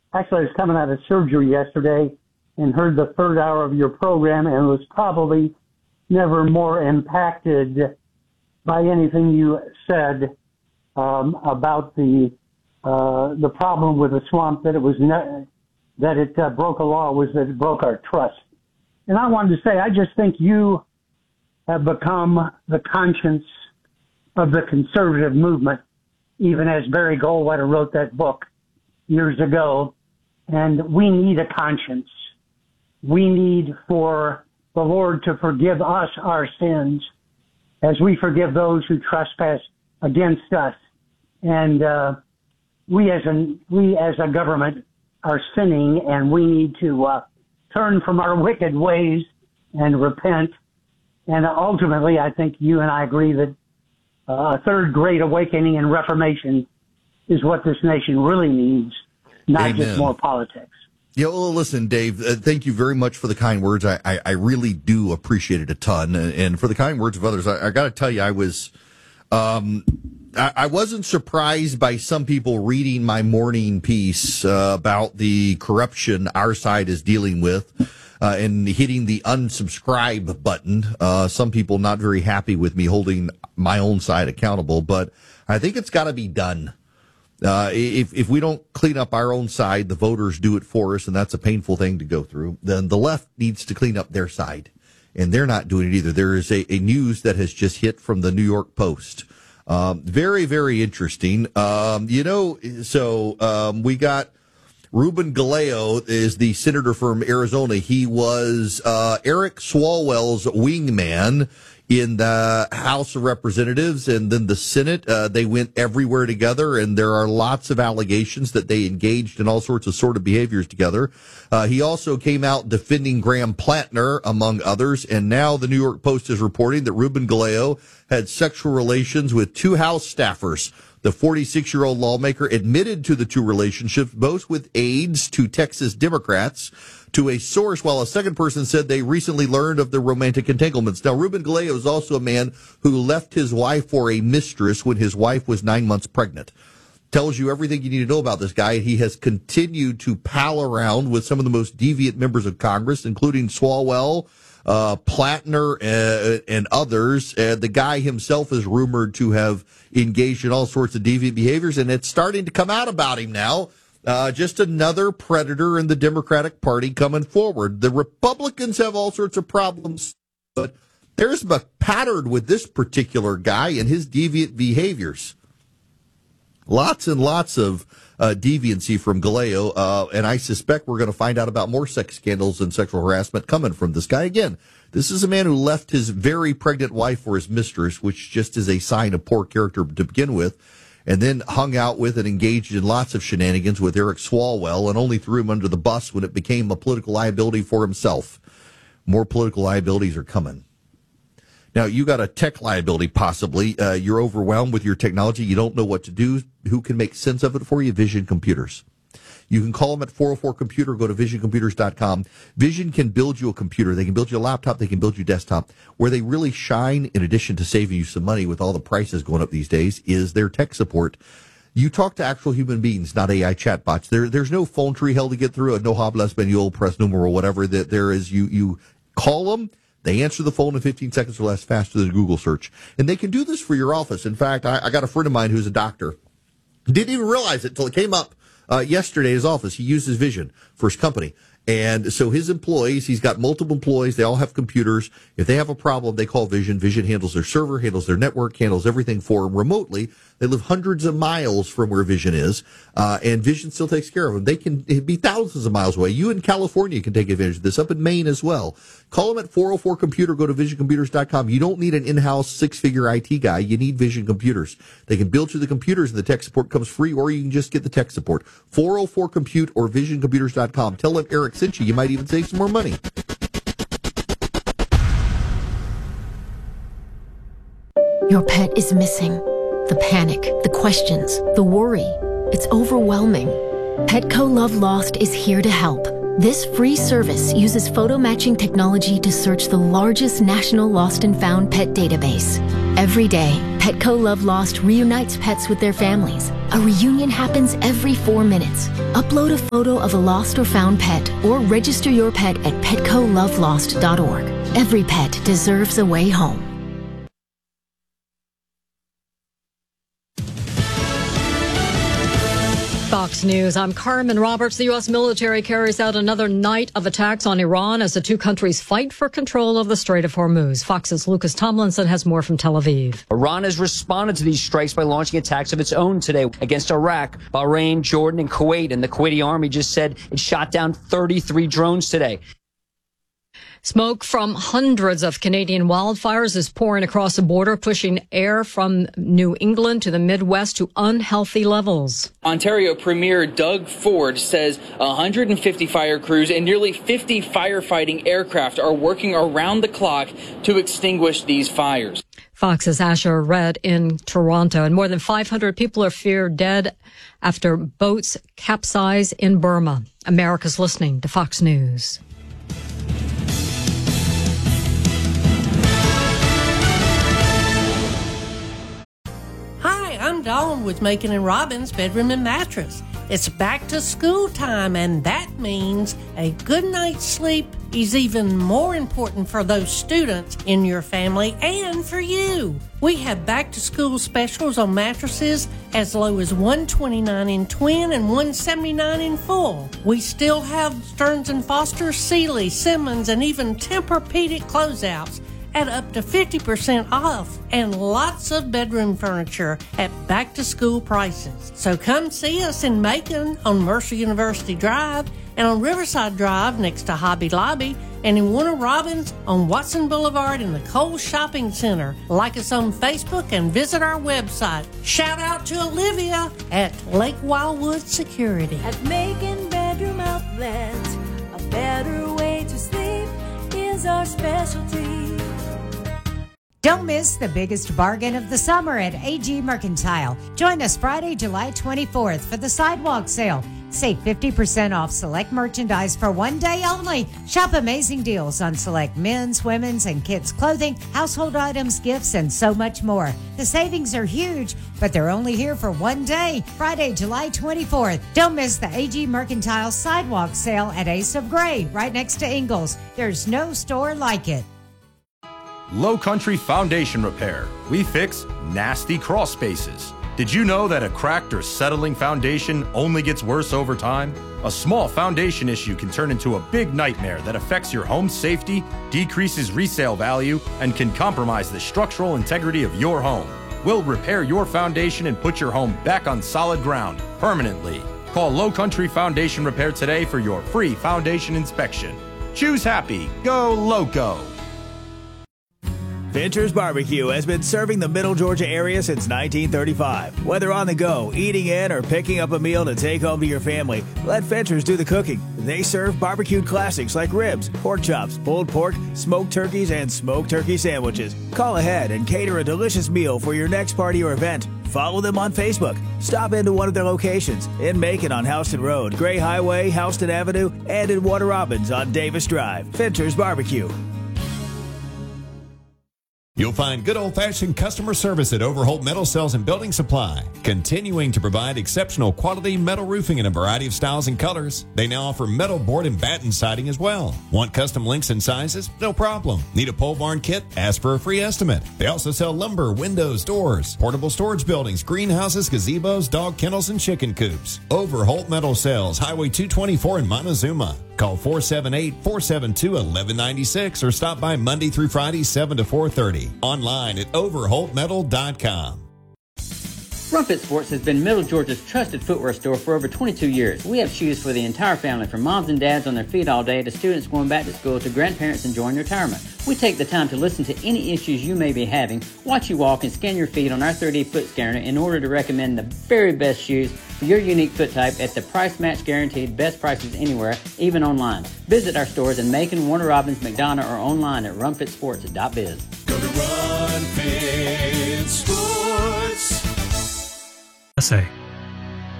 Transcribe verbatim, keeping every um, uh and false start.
actually, I was coming out of surgery yesterday and heard the third hour of your program and was probably never more impacted by anything you said um, about the uh, the problem with the swamp, that it was ne- that it uh, broke a law, was that it broke our trust. And I wanted to say, I just think you have become the conscience of the conservative movement, even as Barry Goldwater wrote that book years ago. And we need a conscience. We need for the Lord to forgive us our sins as we forgive those who trespass against us. And uh, we as a we as a government are sinning, and we need to uh, turn from our wicked ways and repent. And ultimately, I think you and I agree that uh, a third great awakening and reformation is what this nation really needs, not Amen. Just more politics. Yeah, well, listen, Dave, uh, thank you very much for the kind words. I, I, I really do appreciate it a ton. And, and for the kind words of others, I, I got to tell you, I was, um, I, I wasn't surprised by some people reading my morning piece uh, about the corruption our side is dealing with uh, and hitting the unsubscribe button. Uh, some people not very happy with me holding my own side accountable, but I think it's got to be done. Uh, if, if we don't clean up our own side, the voters do it for us, and that's a painful thing to go through. Then the left needs to clean up their side, and they're not doing it either. There is a, a news that has just hit from the New York Post. Um, very, very interesting. Um, you know, so, um, we got Ruben Galeo is the senator from Arizona. He was, uh, Eric Swalwell's wingman in the House of Representatives and then the Senate. Uh, they went everywhere together, and there are lots of allegations that they engaged in all sorts of sort of behaviors together. Uh, he also came out defending Graham Plantner, among others, and now the New York Post is reporting that Ruben Galeo had sexual relations with two House staffers. The forty-six-year-old lawmaker admitted to the two relationships, both with aides to Texas Democrats, to a source, while a second person said they recently learned of the romantic entanglements. Now, Ruben Galeo is also a man who left his wife for a mistress when his wife was nine months pregnant. Tells you everything you need to know about this guy. He has continued to pal around with some of the most deviant members of Congress, including Swalwell, uh, Plantner, uh, and others. Uh, the guy himself is rumored to have engaged in all sorts of deviant behaviors, and it's starting to come out about him now. Uh, just another predator in the Democratic Party coming forward. The Republicans have all sorts of problems, but there's a pattern with this particular guy and his deviant behaviors. Lots and lots of uh, deviancy from Galeo, uh, and I suspect we're going to find out about more sex scandals and sexual harassment coming from this guy. Again, this is a man who left his very pregnant wife for his mistress, which just is a sign of poor character to begin with, and then hung out with and engaged in lots of shenanigans with Eric Swalwell and only threw him under the bus when it became a political liability for himself. More political liabilities are coming. Now, you got a tech liability, possibly. Uh, you're overwhelmed with your technology. You don't know what to do. Who can make sense of it for you? Vision Computers. You can call them at four oh four computer. Go to vision computers dot com. Vision can build you a computer. They can build you a laptop. They can build you a desktop. Where they really shine, in addition to saving you some money with all the prices going up these days, is their tech support. You talk to actual human beings, not A I chatbots. There, there's no phone tree hell to get through, a no habla español, press numero, or whatever that there is. You, you call them. They answer the phone in fifteen seconds or less, faster than a Google search. And they can do this for your office. In fact, I, I got a friend of mine who's a doctor. Didn't even realize it until it came up uh, yesterday in his office. He uses Vision for his company. And so his employees, he's got multiple employees. They all have computers. If they have a problem, they call Vision. Vision handles their server, handles their network, handles everything for them remotely. They live hundreds of miles from where Vision is, uh, and Vision still takes care of them. They can be thousands of miles away. You in California can take advantage of this, up in Maine as well. Call them at four oh four computer. Go to vision computers dot com. You don't need an in-house six-figure I T guy. You need Vision Computers. They can build you the computers, and the tech support comes free, or you can just get the tech support. four oh four compute or vision computers dot com. Tell them Eric sent you. You might even save some more money. Your pet is missing. The panic, the questions, the worry. It's overwhelming. Petco Love Lost is here to help. This free service uses photo matching technology to search the largest national lost and found pet database. Every day, Petco Love Lost reunites pets with their families. A reunion happens every four minutes. Upload a photo of a lost or found pet or register your pet at petco love lost dot org. Every pet deserves a way home. Fox News, I'm Carmen Roberts. The U S military carries out another night of attacks on Iran as the two countries fight for control of the Strait of Hormuz. Fox's Lucas Tomlinson has more from Tel Aviv. Iran has responded to these strikes by launching attacks of its own today against Iraq, Bahrain, Jordan, and Kuwait. And the Kuwaiti army just said it shot down thirty-three drones today. Smoke from hundreds of Canadian wildfires is pouring across the border, pushing air from New England to the Midwest to unhealthy levels. Ontario Premier Doug Ford says one hundred fifty fire crews and nearly fifty firefighting aircraft are working around the clock to extinguish these fires. Fox's Asher Red in Toronto, and more than five hundred people are feared dead after boats capsize in Burma. America's listening to Fox News. I'm Dawn with Macon and Robbins Bedroom and Mattress. It's back to school time, and that means a good night's sleep is even more important for those students in your family and for you. We have back to school specials on mattresses as low as one hundred twenty-nine dollars in twin and one hundred seventy-nine dollars in full. We still have Stearns and Foster, Sealy, Simmons, and even Tempur-Pedic closeouts at up to fifty percent off, and lots of bedroom furniture at back-to-school prices. So come see us in Macon on Mercer University Drive and on Riverside Drive next to Hobby Lobby, and in Warner Robins on Watson Boulevard in the Kohl's Shopping Center. Like us on Facebook and visit our website. Shout out to Olivia at Lake Wildwood Security. At Macon Bedroom Outlet, a better way to sleep is our specialty. Don't miss the biggest bargain of the summer at A G Mercantile. Join us Friday, July twenty-fourth for the sidewalk sale. Save fifty percent off select merchandise for one day only. Shop amazing deals on select men's, women's, and kids' clothing, household items, gifts, and so much more. The savings are huge, but they're only here for one day, Friday, July twenty-fourth. Don't miss the A G Mercantile sidewalk sale at Ace of Gray, right next to Ingles. There's no store like it. Low Country Foundation Repair. We fix nasty crawl spaces. Did you know that a cracked or settling foundation only gets worse over time? A small foundation issue can turn into a big nightmare that affects your home's safety, decreases resale value, and can compromise the structural integrity of your home. We'll repair your foundation and put your home back on solid ground permanently. Call Low Country Foundation Repair today for your free foundation inspection. Choose happy. Go Loco. Fincher's Barbecue has been serving the Middle Georgia area since nineteen thirty-five. Whether on the go, eating in, or picking up a meal to take home to your family, let Fincher's do the cooking. They serve barbecued classics like ribs, pork chops, pulled pork, smoked turkeys, and smoked turkey sandwiches. Call ahead and cater a delicious meal for your next party or event. Follow them on Facebook. Stop into one of their locations in Macon on Houston Road, Gray Highway, Houston Avenue, and in Warner Robins on Davis Drive. Fincher's Barbecue. You'll find good old-fashioned customer service at Overholt Metal Sales and Building Supply, continuing to provide exceptional quality metal roofing in a variety of styles and colors. They now offer metal board and batten siding as well. Want custom lengths and sizes? No problem. Need a pole barn kit? Ask for a free estimate. They also sell lumber, windows, doors, portable storage buildings, greenhouses, gazebos, dog kennels, and chicken coops. Overholt Metal Sales, Highway two twenty-four in Montezuma. Call four seven eight, four seven two, one one nine six or stop by Monday through Friday, seven to four thirty. Online at overholt metal dot com. Rumfit Sports has been Middle Georgia's trusted footwear store for over twenty-two years. We have shoes for the entire family, from moms and dads on their feet all day to students going back to school to grandparents enjoying retirement. We take the time to listen to any issues you may be having, watch you walk, and scan your feet on our thirty foot scanner in order to recommend the very best shoes for your unique foot type at the price match guaranteed best prices anywhere, even online. Visit our stores in Macon, Warner Robins, McDonough, or online at rumfit sports dot biz. Go to Rumfit Sports. Say.